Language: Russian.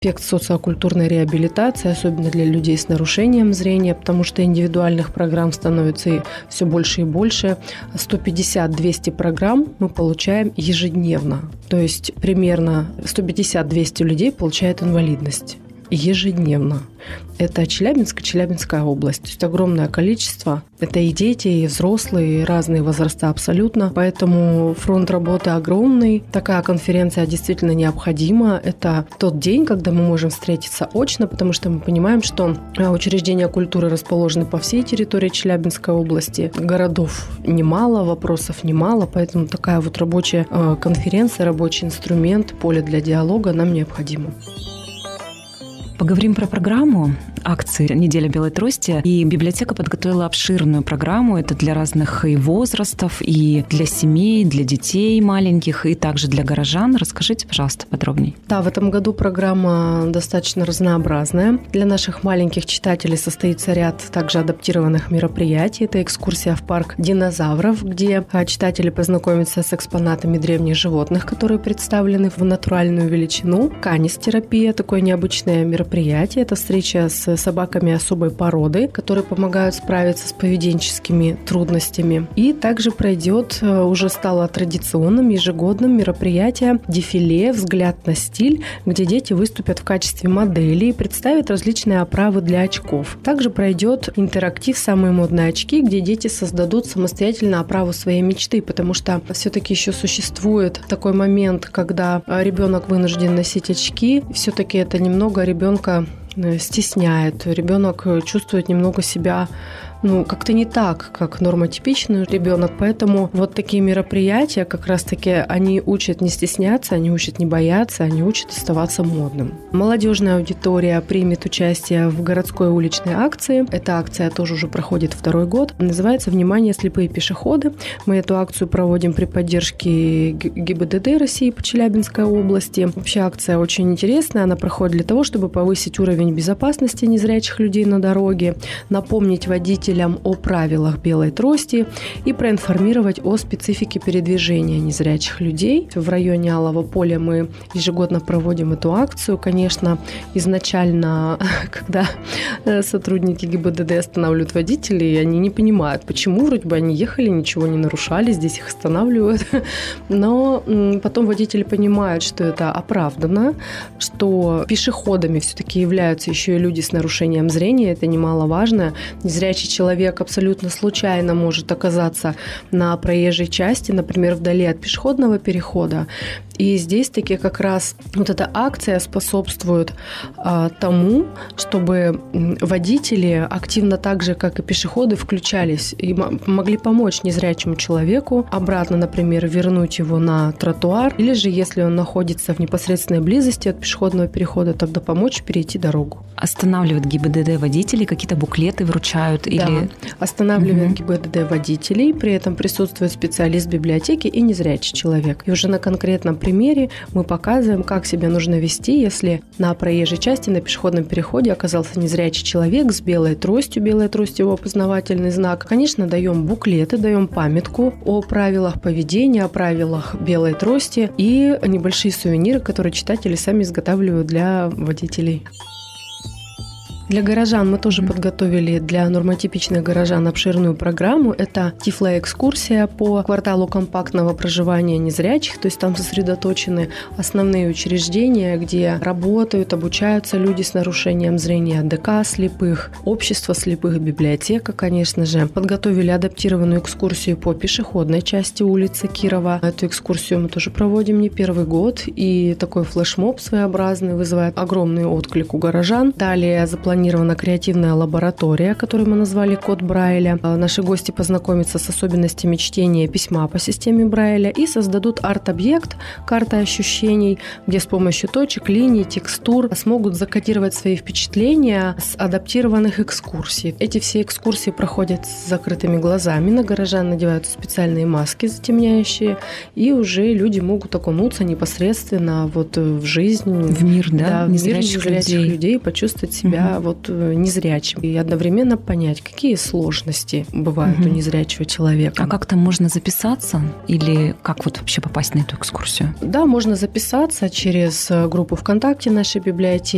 Аспект социокультурной реабилитации, особенно для людей с нарушением зрения, потому что индивидуальных программ становится все больше и больше. 150-200 программ мы получаем ежедневно. То есть примерно 150-200 людей получают инвалидность ежедневно. Это Челябинск и Челябинская область. То есть огромное количество. Это и дети, и взрослые, и разные возраста абсолютно. Поэтому фронт работы огромный. Такая конференция действительно необходима. Это тот день, когда мы можем встретиться очно, потому что мы понимаем, что учреждения культуры расположены по всей территории Челябинской области. Городов немало, вопросов немало, поэтому такая вот рабочая конференция, рабочий инструмент, поле для диалога нам необходимо. Поговорим про программу акции «Неделя белой трости». И библиотека подготовила обширную программу. Это для разных и возрастов, и для семей, для детей маленьких, и также для горожан. Расскажите, пожалуйста, подробнее. Да, в этом году программа достаточно разнообразная. Для наших маленьких читателей состоится ряд также адаптированных мероприятий. Это экскурсия в парк динозавров, где читатели познакомятся с экспонатами древних животных, которые представлены в натуральную величину. Канистерапия, такое необычное мероприятие. Это встреча с собаками особой породы, которые помогают справиться с поведенческими трудностями. И также пройдет, уже стало традиционным, ежегодным мероприятие «Дефиле. Взгляд на стиль», где дети выступят в качестве моделей и представят различные оправы для очков. Также пройдет интерактив «Самые модные очки», где дети создадут самостоятельно оправу своей мечты, потому что все-таки еще существует такой момент, когда ребенок вынужден носить очки. Все-таки это немного ребенка стесняет. Ребенок чувствует немного себя как-то не так, как нормотипичный ребенок. Поэтому вот такие мероприятия, как раз-таки, они учат не стесняться, они учат не бояться, они учат оставаться модным. Молодежная аудитория примет участие в городской уличной акции. Эта акция тоже уже проходит второй год. Называется «Внимание, слепые пешеходы». Мы эту акцию проводим при поддержке ГИБДД России по Челябинской области. Вообще акция очень интересная. Она проходит для того, чтобы повысить уровень безопасности незрячих людей на дороге, напомнить водителям о правилах белой трости и проинформировать о специфике передвижения незрячих людей. В районе Алого поля мы ежегодно проводим эту акцию. Конечно, изначально, когда сотрудники ГИБДД останавливают водителей, они не понимают, почему вроде бы они ехали, ничего не нарушали, здесь их останавливают. Но потом водители понимают, что это оправдано, что пешеходами все-таки являются еще и люди с нарушением зрения. Это немаловажно. Незрячий человек абсолютно случайно может оказаться на проезжей части, например, вдали от пешеходного перехода. И здесь таки как раз вот эта акция способствует тому, чтобы водители активно так же, как и пешеходы, включались и могли помочь незрячему человеку обратно, например, вернуть его на тротуар, или же, если он находится в непосредственной близости от пешеходного перехода, тогда помочь перейти дорогу. Останавливают ГИБДД водителей, какие-то буклеты вручают? Да, останавливают ГИБДД водителей, при этом присутствует специалист библиотеки и незрячий человек. И уже на конкретном примере мы показываем, как себя нужно вести, если на проезжей части, на пешеходном переходе оказался незрячий человек с белой тростью его опознавательный знак. Конечно, даем буклеты, даем памятку о правилах поведения, о правилах белой трости и небольшие сувениры, которые читатели сами изготавливают для водителей. Для горожан мы тоже подготовили для нормотипичных горожан обширную программу. Это тифлоэкскурсия по кварталу компактного проживания незрячих. То есть там сосредоточены основные учреждения, где работают, обучаются люди с нарушением зрения, ДК слепых, общество слепых, библиотека, конечно же. Подготовили адаптированную экскурсию по пешеходной части улицы Кирова. Эту экскурсию мы тоже проводим не первый год. И такой флешмоб своеобразный вызывает огромный отклик у горожан. Далее запланирована креативная лаборатория, которую мы назвали «Код Брайля». Наши гости познакомятся с особенностями чтения письма по системе Брайля и создадут арт-объект, карта ощущений, где с помощью точек, линий, текстур смогут закодировать свои впечатления с адаптированных экскурсий. Эти все экскурсии проходят с закрытыми глазами. На горожан надеваются специальные маски затемняющие, и уже люди могут окунуться непосредственно в жизнь. В мир, да? Незрячих людей, почувствовать себя незрячим. И одновременно понять, какие сложности бывают у незрячего человека. А как там можно записаться? Или как вообще попасть на эту экскурсию? Да, можно записаться через группу ВКонтакте нашей библиотеки.